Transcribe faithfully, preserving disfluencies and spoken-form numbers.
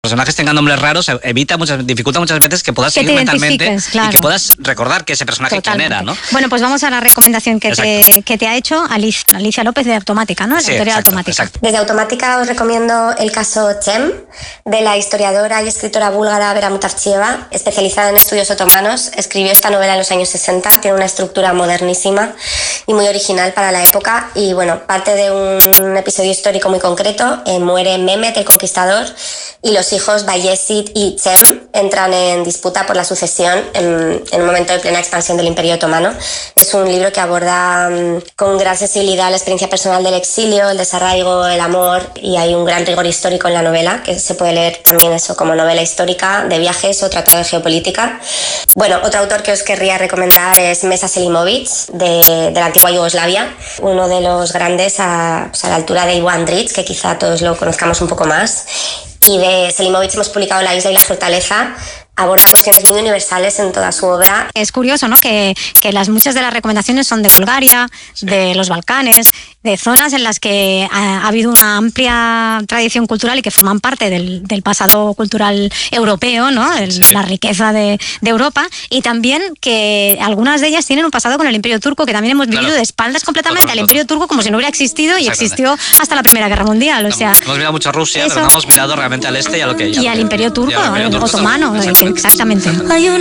personajes tengan nombres raros evita muchas, dificulta muchas veces que puedas que seguir mentalmente, claro. y que puedas recordar que ese personaje Totalmente. quién era, ¿no? Bueno, pues vamos a la recomendación que, te, que te ha hecho Alicia, Alicia López de Automática, ¿no? La Sí, historia exacto, de Automática. Exacto. Desde Automática os recomiendo el caso Cem, de la historiadora y escritora búlgara Vera Mutarchieva, especializada en estudios otomanos. Escribió esta novela en los años sesenta, tiene una estructura modernísima y muy original para la época, y bueno, parte de un episodio histórico muy concreto. Eh, muere Mehmet el Conquistador y los hijos Bayezid y Cem entran en disputa por la sucesión en, en un momento de plena expansión del Imperio Otomano. Es un libro que aborda um, con gran sensibilidad la experiencia personal del exilio, el desarraigo, el amor, y hay un gran rigor histórico en la novela, que se puede leer también eso como novela histórica de viajes o tratado de geopolítica. Bueno, otro autor que os querría recomendar es Mesa Selimovic, de, de la antigua Yugoslavia, uno de los grandes a, pues a la altura de Ivo Andrić, que quizá todos lo conozcamos un poco más. Y de Selimovic hemos publicado La isla y la fortaleza. Aborda cuestiones muy universales en toda su obra. Es curioso, ¿no?, que, que las, muchas de las recomendaciones son de Bulgaria, sí. de los Balcanes, de zonas en las que ha, ha habido una amplia tradición cultural y que forman parte del, del pasado cultural europeo, ¿no?, El, sí. la riqueza de, de Europa, y también que algunas de ellas tienen un pasado con el Imperio Turco, que también hemos vivido claro. de espaldas completamente Totalmente. al Imperio Turco, como si no hubiera existido, y existió hasta la Primera Guerra Mundial. O sea, hemos mirado mucho a Rusia, eso, pero no hemos mirado realmente al este y a lo que... Y, y al Imperio Turco, al Imperio Turco otomano. Exactamente. Hay una